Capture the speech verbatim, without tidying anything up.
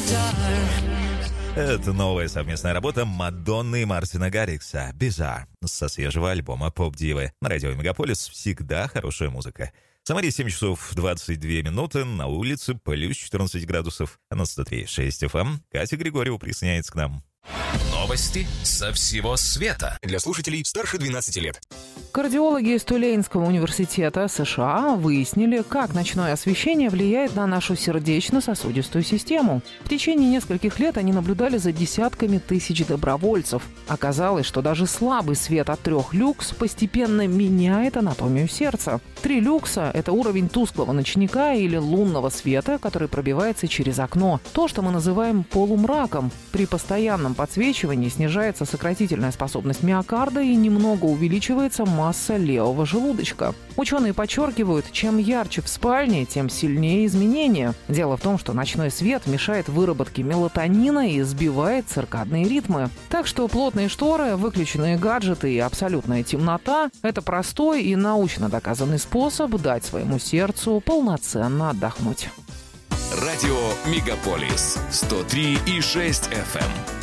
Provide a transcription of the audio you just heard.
Это новая совместная работа Мадонны и Мартина Гаррикса «Bizarre» со свежего альбома «Поп-дивы». На радио «Мегаполис» всегда хорошая музыка. В Самаре семь часов двадцать две минуты, на улице плюс четырнадцать градусов, а на сто три и шесть эф эм Катя Григорьева присоединяется к нам. Новости со всего света для слушателей старше двенадцати лет. Кардиологи из Тулейнского университета США выяснили, как ночное освещение влияет на нашу сердечно-сосудистую систему. В течение нескольких лет они наблюдали за десятками тысяч добровольцев. Оказалось, что даже слабый свет от трех люкс постепенно меняет анатомию сердца. Три люкса – это уровень тусклого ночника или лунного света, который пробивается через окно. То, что мы называем полумраком. При постоянном подсвечивании снижается сократительная способность миокарда и немного увеличивается масса левого желудочка. Ученые подчеркивают, чем ярче в спальне, тем сильнее изменения. Дело в том, что ночной свет мешает выработке мелатонина и сбивает циркадные ритмы. Так что плотные шторы, выключенные гаджеты и абсолютная темнота – это простой и научно доказанный способ дать своему сердцу полноценно отдохнуть. Радио «Мегаполис» сто три и шесть эф эм.